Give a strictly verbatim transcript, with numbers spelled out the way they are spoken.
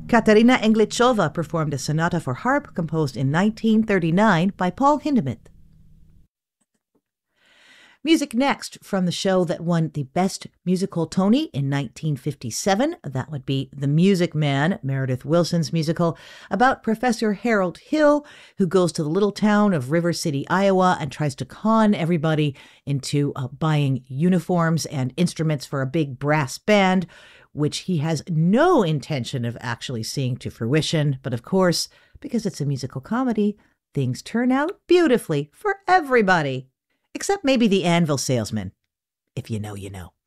Katerina Englichova performed a sonata for harp composed in nineteen thirty-nine by Paul Hindemith. Music next from the show that won the Best Musical Tony in nineteen fifty-seven. That would be The Music Man, Meredith Willson's musical about Professor Harold Hill, who goes to the little town of River City, Iowa, and tries to con everybody into uh, buying uniforms and instruments for a big brass band, which he has no intention of actually seeing to fruition. But of course, because it's a musical comedy, things turn out beautifully for everybody. Except maybe the anvil salesman. If you know, you know.